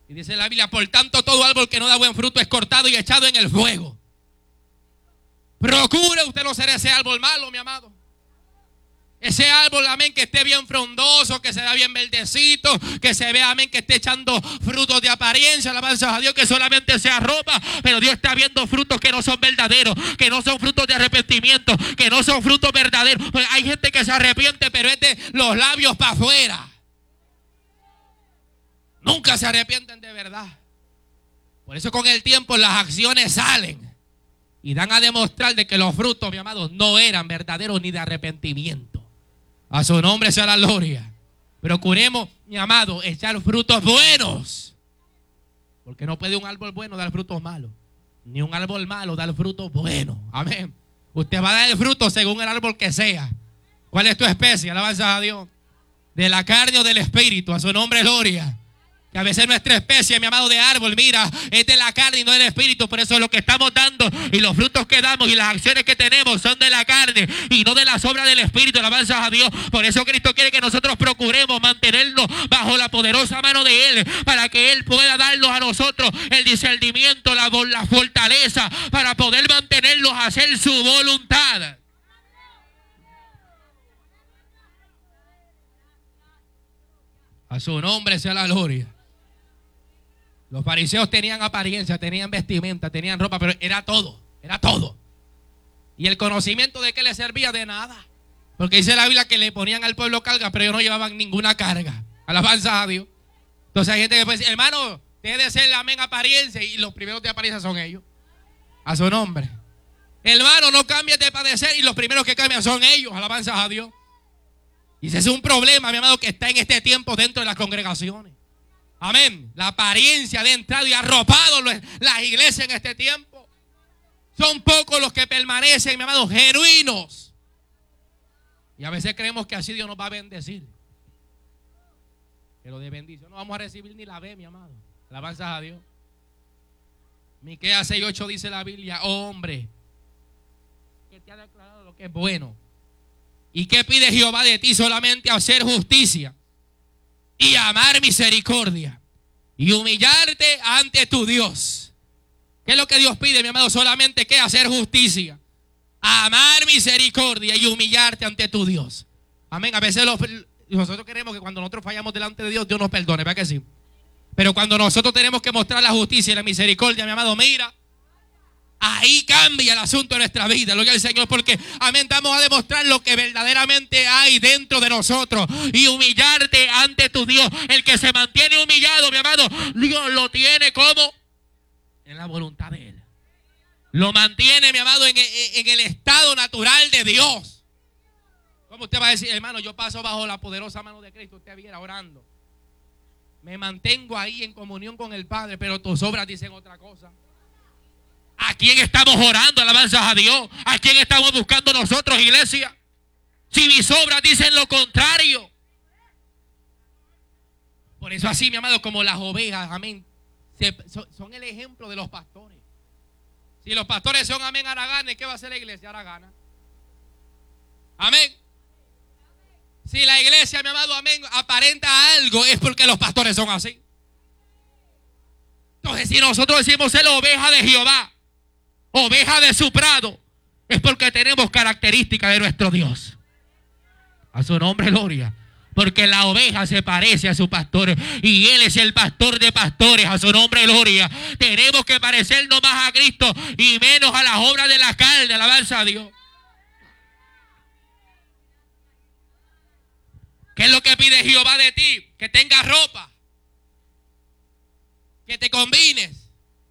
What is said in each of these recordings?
Y dice la Biblia, por tanto todo árbol que no da buen fruto es cortado y echado en el fuego. Procure usted no ser ese árbol malo, mi amado. Ese árbol, amén, que esté bien frondoso, que se vea bien verdecito, que se vea, amén, que esté echando frutos de apariencia, alabanzas a Dios, que solamente sea ropa, pero Dios está viendo frutos que no son verdaderos, que no son frutos de arrepentimiento, que no son frutos verdaderos. Pues hay gente que se arrepiente, pero es de los labios para afuera. Nunca se arrepienten de verdad. Por eso con el tiempo las acciones salen y dan a demostrar de que los frutos, mi amado, no eran verdaderos ni de arrepentimiento. A su nombre sea la gloria. Procuremos, mi amado, echar frutos buenos. Porque no puede un árbol bueno dar frutos malos, ni un árbol malo dar frutos buenos. Amén. Usted va a dar el fruto según el árbol que sea. ¿Cuál es tu especie? Alabanza a Dios. De la carne o del espíritu. A su nombre gloria. Que a veces nuestra especie, mi amado, de árbol, mira, es de la carne y no del espíritu. Por eso es lo que estamos dando y los frutos que damos y las acciones que tenemos son de la carne y no de las obras del espíritu. Alabanzas a Dios. Por eso Cristo quiere que nosotros procuremos mantenernos bajo la poderosa mano de Él, para que Él pueda darnos a nosotros el discernimiento, la fortaleza, para poder mantenerlos a hacer su voluntad. A su nombre sea la gloria. Los fariseos tenían apariencia, tenían vestimenta, tenían ropa, pero era todo, era todo. Y el conocimiento de qué les servía de nada. Porque dice la Biblia que le ponían al pueblo carga, pero ellos no llevaban ninguna carga. Alabanza a Dios. Entonces hay gente que puede decir, hermano, debe de ser amén apariencia, y los primeros de apariencia son ellos. A su nombre. Hermano, no cambies de padecer, y los primeros que cambian son ellos. Alabanza a Dios. Y ese es un problema, mi amado, que está en este tiempo dentro de las congregaciones. Amén. La apariencia de entrado y arropado las iglesias en este tiempo. Son pocos los que permanecen, mi amado, genuinos. Y a veces creemos que así Dios nos va a bendecir. Pero de bendición no vamos a recibir ni la B, mi amado. Alabanzas a Dios. Miqueas 6:8 dice la Biblia, oh hombre, que te ha declarado lo que es bueno. ¿Y qué pide Jehová de ti? Solamente hacer justicia y amar misericordia y humillarte ante tu Dios. ¿Qué es lo que Dios pide, mi amado? Solamente que hacer justicia, amar misericordia y humillarte ante tu Dios. Amén. A veces nosotros queremos que cuando nosotros fallamos delante de Dios, Dios nos perdone, ¿verdad que sí? Pero cuando nosotros tenemos que mostrar la justicia y la misericordia, mi amado, mira, ahí cambia el asunto de nuestra vida, gloria al Señor, porque amén, vamos a demostrar lo que verdaderamente hay dentro de nosotros y humillarte ante tu Dios. El que se mantiene humillado, mi amado, Dios lo tiene como en la voluntad de Él. Lo mantiene, mi amado, en el estado natural de Dios. ¿Cómo usted va a decir, hermano, yo paso bajo la poderosa mano de Cristo? Usted viera orando. Me mantengo ahí en comunión con el Padre, pero tus obras dicen otra cosa. ¿A quién estamos orando? Alabanzas a Dios. ¿A quién estamos buscando nosotros, iglesia? Si mis obras dicen lo contrario. Por eso así, mi amado, como las ovejas, amén, son el ejemplo de los pastores. Si los pastores son, amén, haraganes, ¿qué va a hacer la iglesia? Haragana. Amén. Si la iglesia, mi amado, amén, aparenta algo, es porque los pastores son así. Entonces, si nosotros decimos ser la oveja de Jehová, oveja de su prado, es porque tenemos características de nuestro Dios. A su nombre, gloria. Porque la oveja se parece a su pastor y Él es el pastor de pastores. A su nombre, gloria. Tenemos que parecernos más a Cristo y menos a las obras de la carne. Alabanza a Dios. ¿Qué es lo que pide Jehová de ti? Que tengas ropa, que te combines,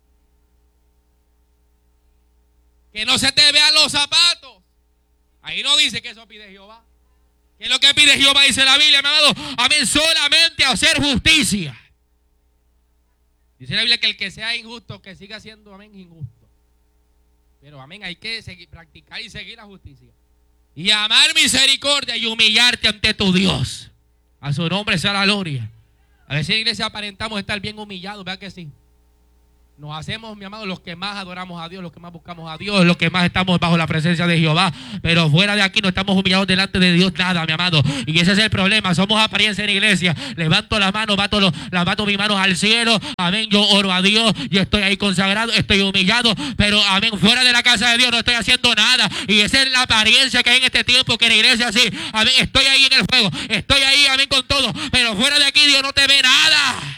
que no se te vean los zapatos. Ahí no dice que eso pide Jehová. ¿Qué es lo que pide Jehová? Dice la Biblia, mi amado. Amén, solamente hacer justicia. Dice la Biblia que el que sea injusto, que siga siendo, amén, injusto. Pero, amén, hay que practicar y seguir la justicia. Y amar misericordia y humillarte ante tu Dios. A su nombre sea la gloria. A veces en la iglesia aparentamos estar bien humillados, ¿verdad que sí? Nos hacemos, mi amado, los que más adoramos a Dios, los que más buscamos a Dios, los que más estamos bajo la presencia de Jehová. Pero fuera de aquí no estamos humillados delante de Dios, nada, mi amado. Y ese es el problema. Somos apariencia en la iglesia. Levanto la mano, levanto mis manos al cielo. Amén. Yo oro a Dios. Yo estoy ahí consagrado, estoy humillado. Pero, amén, fuera de la casa de Dios no estoy haciendo nada. Y esa es la apariencia que hay en este tiempo, que en la iglesia sí. Amén. Estoy ahí en el fuego. Estoy ahí, amén, con todo. Pero fuera de aquí Dios no te ve nada.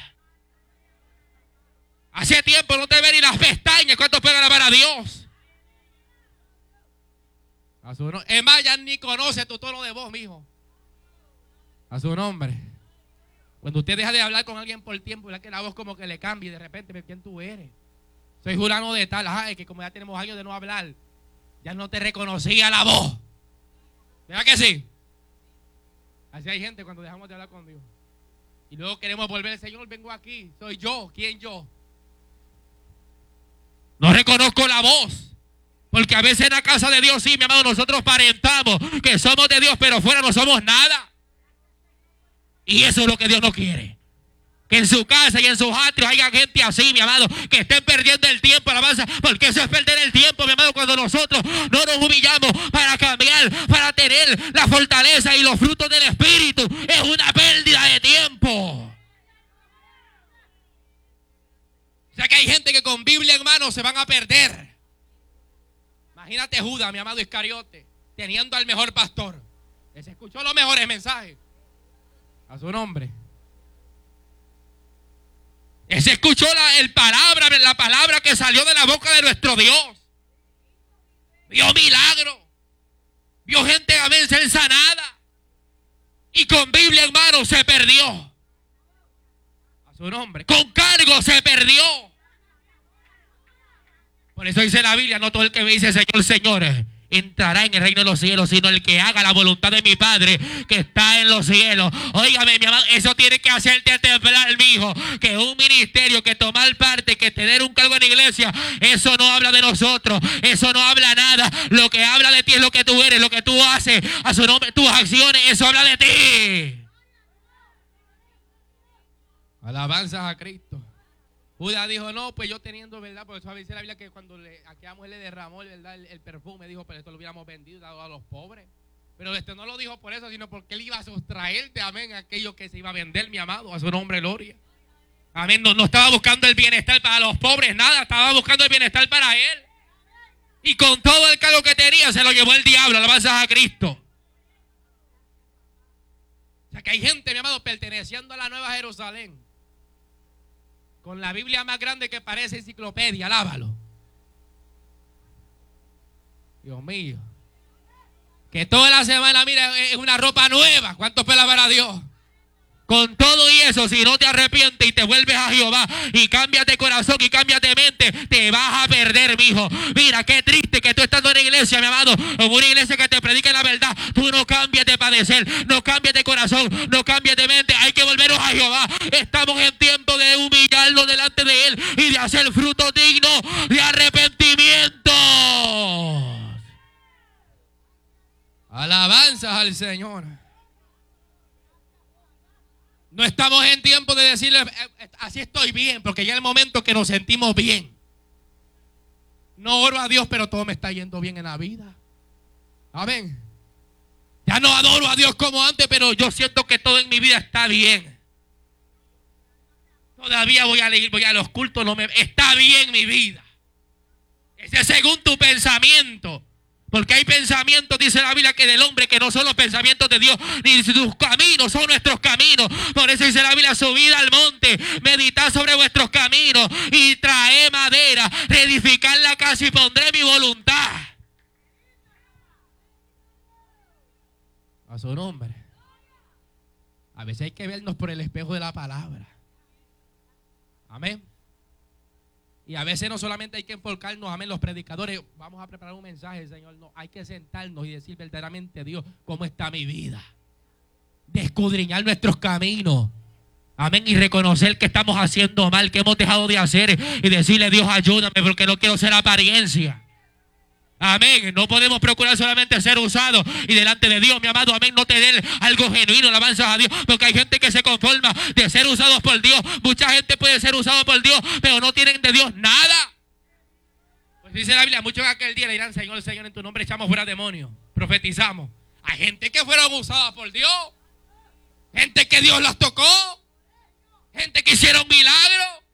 Hace tiempo no te ven ni las pestañas. ¿Cuántos pueden alabar a Dios? A su nombre. Es más, ya ni conoce tu tono de voz, mijo. A su nombre. Cuando usted deja de hablar con alguien por tiempo, que la voz como que le cambia y de repente, ¿quién tú eres? Soy Julano de tal. Ajá, es que como ya tenemos años de no hablar, ya no te reconocía la voz. ¿Verdad que sí? Así hay gente cuando dejamos de hablar con Dios. Y luego queremos volver al Señor, vengo aquí. Soy yo. ¿Quién yo? No reconozco la voz. Porque a veces en la casa de Dios, sí, mi amado, nosotros aparentamos que somos de Dios, pero fuera no somos nada. Y eso es lo que Dios no quiere. Que en su casa y en sus atrios haya gente así, mi amado, que estén perdiendo el tiempo, alabanza, porque eso es perder el tiempo, mi amado, cuando nosotros no nos humillamos para cambiar, para tener la fortaleza y los frutos del Espíritu. Es una pérdida de tiempo. O sea que hay gente que con Biblia en mano se van a perder. Imagínate Judas, mi amado Iscariote, teniendo al mejor pastor. Él se escuchó los mejores mensajes. A su nombre. Él se escuchó la palabra que salió de la boca de nuestro Dios. Vio milagros. Vio gente, amén, ser sanada. Y con Biblia en mano se perdió. Su nombre, con cargo se perdió. Por eso dice la Biblia, no todo el que me dice Señor, Señor, entrará en el reino de los cielos, sino el que haga la voluntad de mi Padre que está en los cielos. Óigame, mi amado, eso tiene que hacerte temblar, mi hijo, que un ministerio, que tomar parte, que tener un cargo en la iglesia, eso no habla de nosotros, eso no habla nada. Lo que habla de ti es lo que tú eres, lo que tú haces, a su nombre, tus acciones, eso habla de ti. Alabanzas a Cristo. Judas dijo, no, pues yo teniendo, ¿verdad? Porque eso dice la Biblia que cuando aquella mujer le derramó, ¿verdad? El perfume, dijo, pero esto lo hubiéramos vendido, dado a los pobres. Pero no lo dijo por eso, sino porque él iba a sustraerte, amén, aquello que se iba a vender, mi amado, a su nombre, gloria. Amén, no estaba buscando el bienestar para los pobres, nada, estaba buscando el bienestar para él. Y con todo el cargo que tenía, se lo llevó el diablo, alabanzas a Cristo. O sea que hay gente, mi amado, perteneciendo a la Nueva Jerusalén, con la Biblia más grande que parece enciclopedia, alábalo. Dios mío. Que toda la semana, mira, es una ropa nueva. ¿Cuántos puede alabar a Dios? Con todo y eso, si no te arrepientes y te vuelves a Jehová y cambias de corazón y cambias de mente, te vas a perder, mijo. Mira, qué triste que tú estando en la iglesia, mi amado, en una iglesia que te predique la verdad, tú no cambias de padecer, no cambias de corazón, no cambias de mente. Hay que volvernos a Jehová. Estamos en tiempo de humillarnos delante de Él y de hacer fruto digno de arrepentimiento. Alabanzas al Señor. No estamos en tiempo de decirle, así estoy bien, porque ya es el momento que nos sentimos bien. No oro a Dios, pero todo me está yendo bien en la vida. Amén. Ya no adoro a Dios como antes, pero yo siento que todo en mi vida está bien. Todavía voy a leer, voy a los cultos, está bien mi vida. Ese es según tu pensamiento. Porque hay pensamientos, dice la Biblia, que del hombre, que no son los pensamientos de Dios, ni sus caminos son nuestros caminos. Por eso dice la Biblia, subid al monte, meditad sobre vuestros caminos y traed madera, reedificar la casa y pondré mi voluntad. A su nombre. A veces hay que vernos por el espejo de la palabra. Amén. Y a veces no solamente hay que enfocarnos, amén, los predicadores, vamos a preparar un mensaje, Señor, no, hay que sentarnos y decir verdaderamente, Dios, ¿cómo está mi vida? De escudriñar nuestros caminos, amén, y reconocer que estamos haciendo mal, que hemos dejado de hacer, y decirle, Dios, ayúdame, porque no quiero ser apariencia. Amén, no podemos procurar solamente ser usados y delante de Dios, mi amado, amén, no tener algo genuino, alabanzas a Dios, porque hay gente que se conforma de ser usados por Dios. Mucha gente puede ser usado por Dios, pero no tienen de Dios nada. Dice la Biblia, muchos en aquel día le dirán, Señor, Señor, en tu nombre echamos fuera demonios, profetizamos. Hay gente que fueron usadas por Dios, gente que Dios las tocó, gente que hicieron milagros.